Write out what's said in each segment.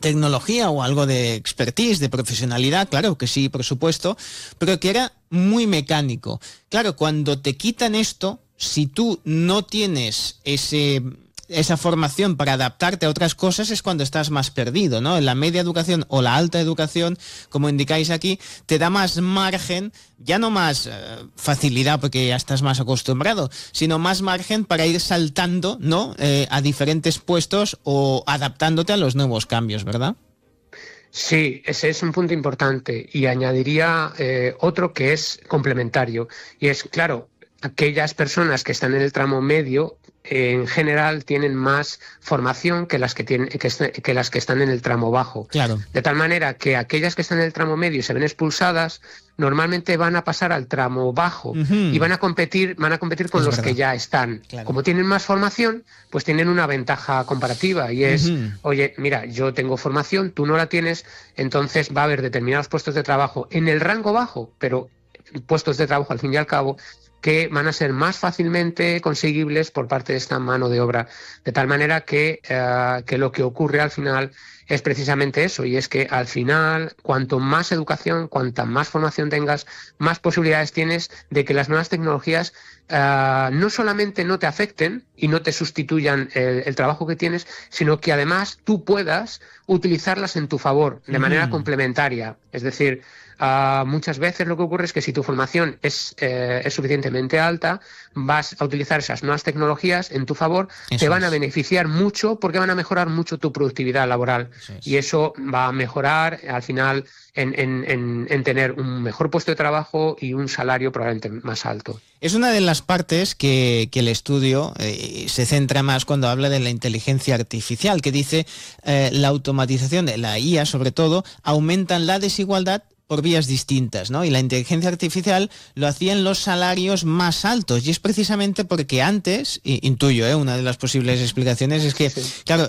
tecnología o algo de expertise, de profesionalidad, claro que sí, por supuesto, pero que era muy mecánico. Claro, cuando te quitan esto, si tú no tienes esa formación para adaptarte a otras cosas, es cuando estás más perdido, ¿no? La media educación o la alta educación, como indicáis aquí, te da más margen, ya no más facilidad porque ya estás más acostumbrado, sino más margen para ir saltando, ¿no? A diferentes puestos o adaptándote a los nuevos cambios, ¿verdad? Sí, ese es un punto importante y añadiría otro que es complementario y es, claro, aquellas personas que están en el tramo medio en general tienen más formación que las que las que están en el tramo bajo. Claro. De tal manera que aquellas que están en el tramo medio y se ven expulsadas, normalmente van a pasar al tramo bajo y van a competir con Es los verdad. que ya están. Claro. Como tienen más formación, pues tienen una ventaja comparativa y es, oye, mira, yo tengo formación, tú no la tienes, entonces va a haber determinados puestos de trabajo en el rango bajo, pero puestos de trabajo al fin y al cabo, que van a ser más fácilmente conseguibles por parte de esta mano de obra, de tal manera que lo que ocurre al final es precisamente eso, y es que al final, cuanto más educación, cuanta más formación tengas, más posibilidades tienes de que las nuevas tecnologías no solamente no te afecten y no te sustituyan el trabajo que tienes, sino que además tú puedas utilizarlas en tu favor, de manera complementaria. Es decir, muchas veces lo que ocurre es que si tu formación es suficientemente alta, vas a utilizar esas nuevas tecnologías en tu favor, te van a beneficiar mucho porque van a mejorar mucho tu productividad laboral y eso va a mejorar al final en tener un mejor puesto de trabajo y un salario probablemente más alto. Es una de las partes que el estudio se centra más cuando habla de la inteligencia artificial, que dice la automatización, la IA sobre todo, aumentan la desigualdad por vías distintas, ¿no? Y la inteligencia artificial lo hacía en los salarios más altos y es precisamente porque antes, intuyo, una de las posibles explicaciones es que, claro,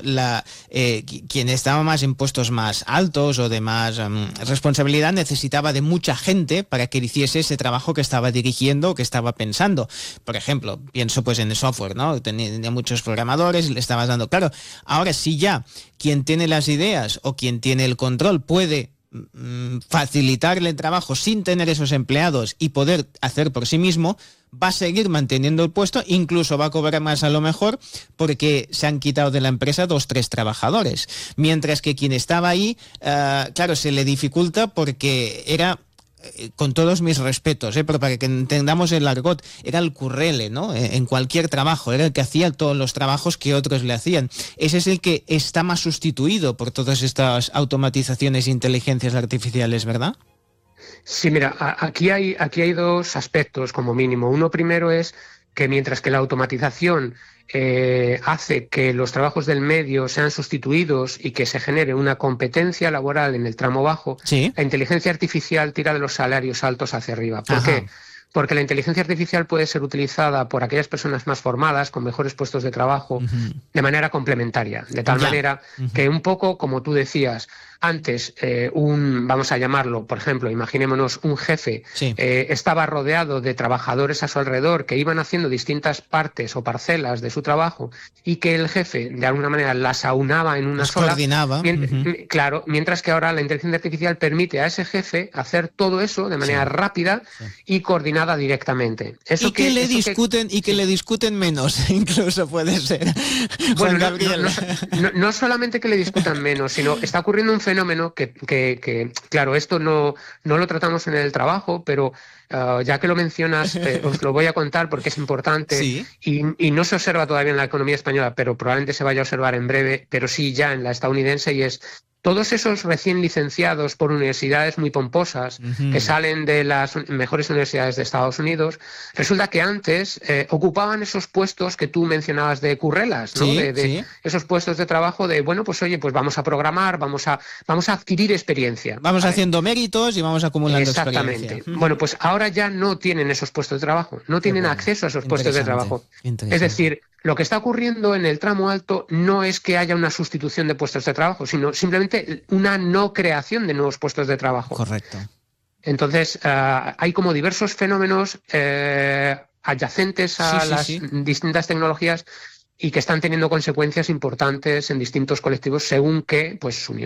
quien estaba más en puestos más altos o de más responsabilidad necesitaba de mucha gente para que hiciese ese trabajo que estaba dirigiendo o que estaba pensando. Por ejemplo, pienso pues en el software, ¿no? Tenía muchos programadores y le estabas dando. Claro, ahora si ya quien tiene las ideas o quien tiene el control puede facilitarle el trabajo sin tener esos empleados y poder hacer por sí mismo, va a seguir manteniendo el puesto, incluso va a cobrar más a lo mejor porque se han quitado de la empresa 2-3 trabajadores, mientras que quien estaba ahí, claro, se le dificulta porque era, con todos mis respetos, pero para que entendamos el argot, era el currele, ¿no? En cualquier trabajo, era el que hacía todos los trabajos que otros le hacían. Ese es el que está más sustituido por todas estas automatizaciones e inteligencias artificiales, ¿verdad? Sí, mira, aquí hay dos aspectos como mínimo. Uno primero es que mientras que la automatización hace que los trabajos del medio sean sustituidos y que se genere una competencia laboral en el tramo bajo, ¿Sí? La inteligencia artificial tira de los salarios altos hacia arriba. ¿Por qué? Porque la inteligencia artificial puede ser utilizada por aquellas personas más formadas, con mejores puestos de trabajo, de manera complementaria. De tal manera que un poco, como tú decías, antes vamos a llamarlo, por ejemplo, imaginémonos un jefe, estaba rodeado de trabajadores a su alrededor que iban haciendo distintas partes o parcelas de su trabajo y que el jefe, de alguna manera, las aunaba en una sola. Coordinaba. Claro, mientras que ahora la inteligencia artificial permite a ese jefe hacer todo eso de manera rápida y coordinada directamente. Eso que le discuten menos, incluso puede ser. Bueno, Juan Gabriel. no solamente que le discutan menos, sino está ocurriendo un fenómeno que claro, esto no lo tratamos en el trabajo, pero ya que lo mencionas, os lo voy a contar porque es importante y no se observa todavía en la economía española, pero probablemente se vaya a observar en breve, pero sí ya en la estadounidense, y es todos esos recién licenciados por universidades muy pomposas que salen de las mejores universidades de Estados Unidos, resulta que antes ocupaban esos puestos que tú mencionabas de currelas, ¿no? Esos puestos de trabajo de, bueno, pues oye, pues vamos a programar, vamos a adquirir experiencia. Vamos haciendo méritos y vamos acumulando experiencia. Exactamente. Bueno, pues ahora ya no tienen esos puestos de trabajo, no tienen acceso a esos puestos de trabajo. Es decir, lo que está ocurriendo en el tramo alto no es que haya una sustitución de puestos de trabajo, sino simplemente una no creación de nuevos puestos de trabajo. Correcto. Entonces, hay como diversos fenómenos adyacentes a las distintas tecnologías y que están teniendo consecuencias importantes en distintos colectivos según qué, pues, su